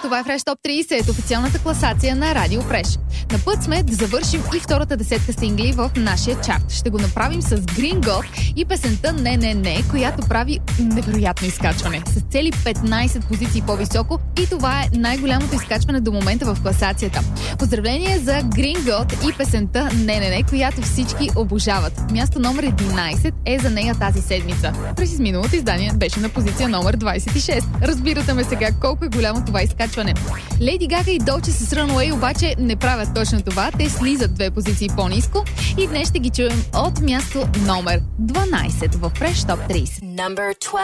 Това е Fresh Top 30, официалната класация на Радио Фреш. На път сме да завършим и втората десетка сингли в нашия чарт. Ще го направим с Green God и песента Не, която прави невероятно изкачване. С цели 15 позиции по-високо и това е най-голямото изкачване до момента в класацията. Поздравление за Green God и песента Не, която всички обожават. Място номер 11 е за нея тази седмица. През изминалото издание беше на позиция номер 26. Разбирате ме сега колко е голямо това изкачване. Леди Гага и Долче с Runaway обаче не правят точно това. Те слизат 2 позиции по-ниско и днес ще ги чуем от място номер 12 в Fresh Top 30.